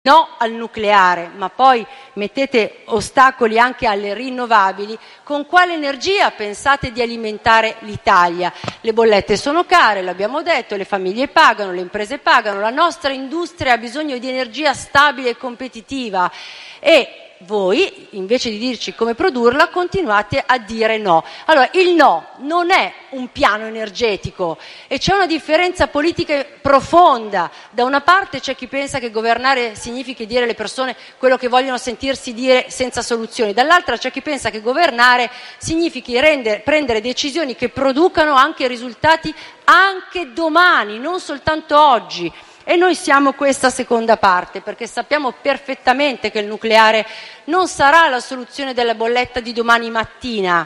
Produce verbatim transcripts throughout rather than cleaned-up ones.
no al nucleare, ma poi mettete ostacoli anche alle rinnovabili, con quale energia pensate di alimentare l'Italia? Le bollette sono care, l'abbiamo detto, le famiglie pagano, le imprese pagano, la nostra industria ha bisogno di energia stabile e competitiva e voi, invece di dirci come produrla, continuate a dire no. Allora, il no non è un piano energetico e c'è una differenza politica profonda. Da una parte c'è chi pensa che governare significhi dire alle persone quello che vogliono sentirsi dire senza soluzioni, dall'altra c'è chi pensa che governare significhi rendere, prendere decisioni che producano anche risultati anche domani, non soltanto oggi. E noi siamo questa seconda parte, perché sappiamo perfettamente che il nucleare non sarà la soluzione della bolletta di domani mattina.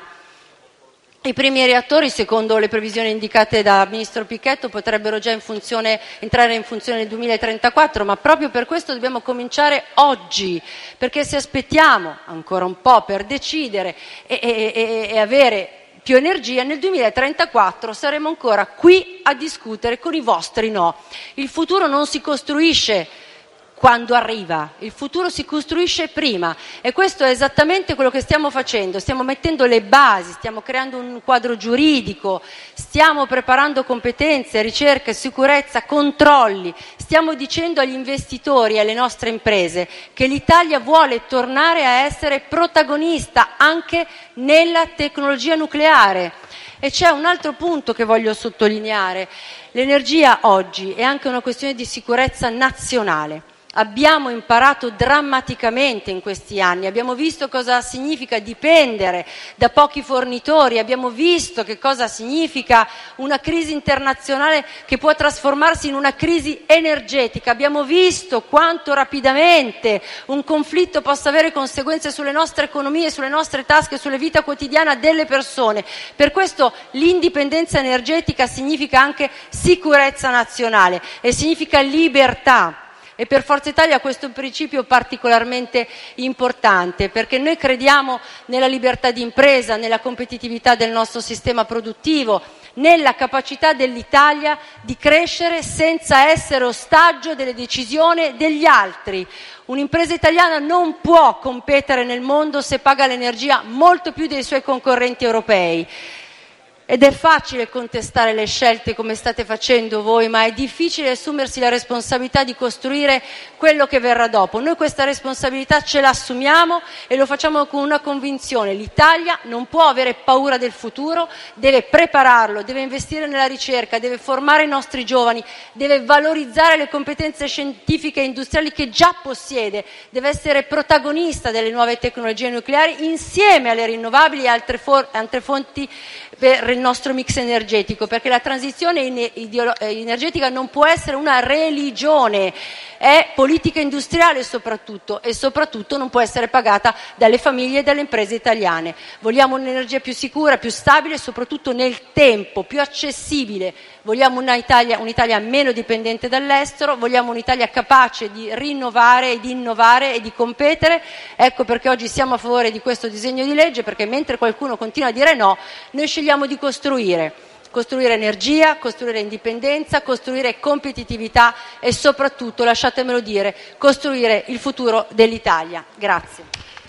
I primi reattori, secondo le previsioni indicate dal ministro Pichetto, potrebbero già in funzione, entrare in funzione nel duemilatrentaquattro, ma proprio per questo dobbiamo cominciare oggi, perché se aspettiamo ancora un po' per decidere e, e, e, e avere più energia, nel duemilatrentaquattro saremo ancora qui a discutere con i vostri no. Il futuro non si costruisce quando arriva, il futuro si costruisce prima e questo è esattamente quello che stiamo facendo, stiamo mettendo le basi, stiamo creando un quadro giuridico, stiamo preparando competenze, ricerca, sicurezza, controlli, stiamo dicendo agli investitori e alle nostre imprese che l'Italia vuole tornare a essere protagonista anche nella tecnologia nucleare. E c'è un altro punto che voglio sottolineare, l'energia oggi è anche una questione di sicurezza nazionale. Abbiamo imparato drammaticamente in questi anni, abbiamo visto cosa significa dipendere da pochi fornitori, abbiamo visto che cosa significa una crisi internazionale che può trasformarsi in una crisi energetica, abbiamo visto quanto rapidamente un conflitto possa avere conseguenze sulle nostre economie, sulle nostre tasche, sulla vita quotidiana delle persone. Per questo l'indipendenza energetica significa anche sicurezza nazionale e significa libertà. E per Forza Italia questo è un principio particolarmente importante, perché noi crediamo nella libertà di impresa, nella competitività del nostro sistema produttivo, nella capacità dell'Italia di crescere senza essere ostaggio delle decisioni degli altri. Un'impresa italiana non può competere nel mondo se paga l'energia molto più dei suoi concorrenti europei. Ed è facile contestare le scelte come state facendo voi, ma è difficile assumersi la responsabilità di costruire quello che verrà dopo. Noi questa responsabilità ce l'assumiamo e lo facciamo con una convinzione: l'Italia non può avere paura del futuro, deve prepararlo, deve investire nella ricerca, deve formare i nostri giovani, deve valorizzare le competenze scientifiche e industriali che già possiede, deve essere protagonista delle nuove tecnologie nucleari insieme alle rinnovabili e altre, for- altre fonti per il nostro mix energetico, perché la transizione energetica non può essere una religione, è politica industriale soprattutto, e soprattutto non può essere pagata dalle famiglie e dalle imprese italiane. Vogliamo un'energia più sicura, più stabile e soprattutto nel tempo, più accessibile. Vogliamo un'Italia, un'Italia meno dipendente dall'estero, vogliamo un'Italia capace di rinnovare e di innovare e di competere. Ecco perché oggi siamo a favore di questo disegno di legge, perché mentre qualcuno continua a dire no, noi scegliamo di costruire. Costruire energia, costruire indipendenza, costruire competitività e soprattutto, lasciatemelo dire, costruire il futuro dell'Italia. Grazie.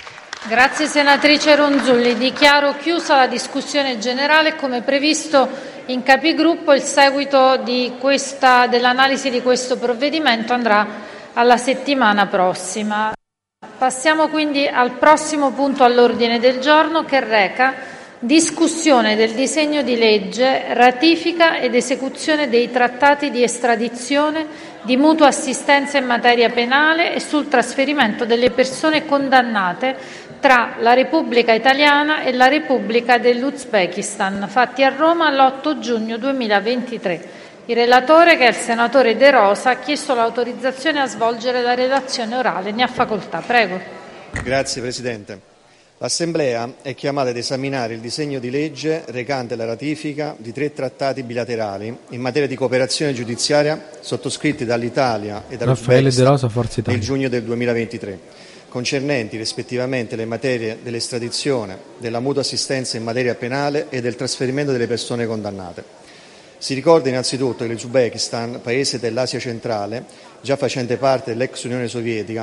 Grazie senatrice Ronzulli. Dichiaro chiusa la discussione generale. Come previsto in capigruppo, il seguito di questa, dell'analisi di questo provvedimento andrà alla settimana prossima. Passiamo quindi al prossimo punto all'ordine del giorno, che reca discussione del disegno di legge ratifica ed esecuzione dei trattati di estradizione, di mutua assistenza in materia penale e sul trasferimento delle persone condannate tra la Repubblica Italiana e la Repubblica dell'Uzbekistan, fatti a Roma l'otto giugno duemilaventitré. Il relatore, che è il senatore De Rosa, ha chiesto l'autorizzazione a svolgere la relazione orale. Ne ha facoltà. Prego. Grazie Presidente. L'Assemblea è chiamata ad esaminare il disegno di legge recante la ratifica di tre trattati bilaterali in materia di cooperazione giudiziaria sottoscritti dall'Italia e dall'Uzbekistan nel giugno del duemilaventitré, concernenti rispettivamente le materie dell'estradizione, della mutua assistenza in materia penale e del trasferimento delle persone condannate. Si ricorda innanzitutto che l'Uzbekistan, paese dell'Asia centrale, già facente parte dell'ex Unione Sovietica,